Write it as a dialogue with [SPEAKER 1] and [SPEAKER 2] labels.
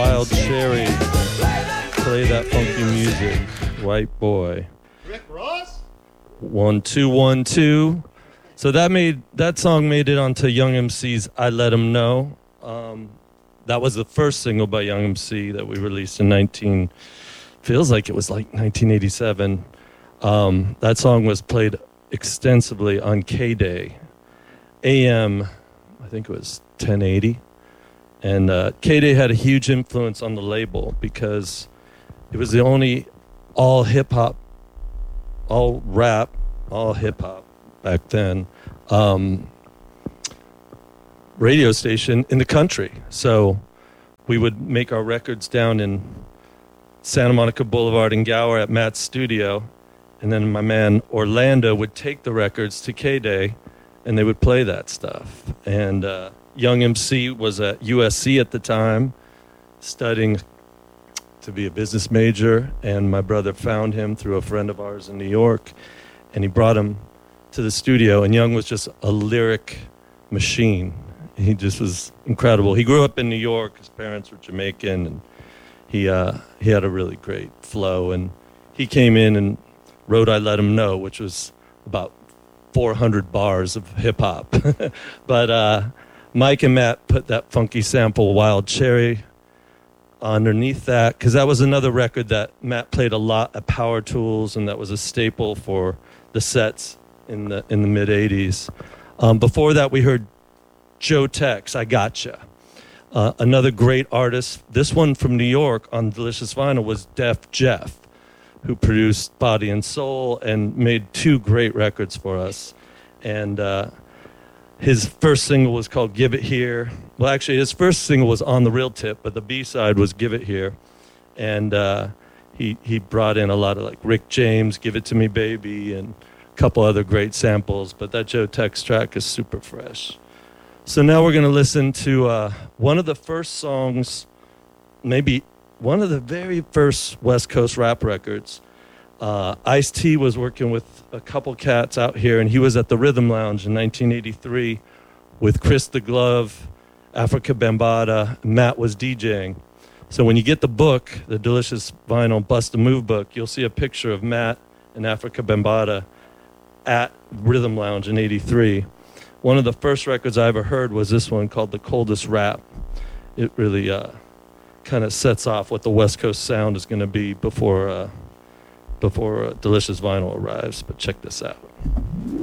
[SPEAKER 1] Wild Cherry. Play that funky music, white boy.
[SPEAKER 2] Rick Ross?
[SPEAKER 1] 1 2 1 2. So that song made it onto Young MC's I Let 'Em Know. That was the first single by Young MC that we released in feels like it was like 1987. That song was played extensively on K-Day, AM, I think it was 1080. And K-Day had a huge influence on the label because it was the only all hip-hop, all rap, all hip-hop back then, radio station in the country. So we would make our records down in Santa Monica Boulevard in Gower at Matt's studio, and then my man Orlando would take the records to K-Day, and they would play that stuff. And Young MC was at USC at the time, studying to be a business major, and my brother found him through a friend of ours in New York, and he brought him to the studio, and Young was just a lyric machine. He just was incredible. He grew up in New York. His parents were Jamaican, and he had a really great flow. And he came in and wrote I Let 'Em Know, which was about 400 bars of hip-hop. But Mike and Matt put that funky sample, Wild Cherry, underneath that, because that was another record that Matt played a lot at Power Tools, and that was a staple for the sets in the mid-'80s. Before that, we heard Joe Tex, I Gotcha. Another great artist, this one from New York on Delicious Vinyl, was Def Jeff, who produced Body and Soul and made 2 great records for us. And his first single was called Give It Here. Well, actually, his first single was On the Real Tip, but the B-side was Give It Here. And he brought in a lot of like Rick James, Give It To Me Baby, and a couple other great samples. But that Joe Tex track is super fresh. So now we're going to listen to one of the first songs, maybe one of the very first West Coast rap records. Ice-T was working with a couple cats out here, and he was at the Rhythm Lounge in 1983 with Chris the Glove, Africa Bambaataa. Matt was DJing. So when you get the book, the Delicious Vinyl Bust a Move book, you'll see a picture of Matt and Africa Bambaataa at Rhythm Lounge in 83. One of the first records I ever heard was this one called The Coldest Rap. It really kind of sets off what the West Coast sound is going to be before Delicious Vinyl arrives. But check this out.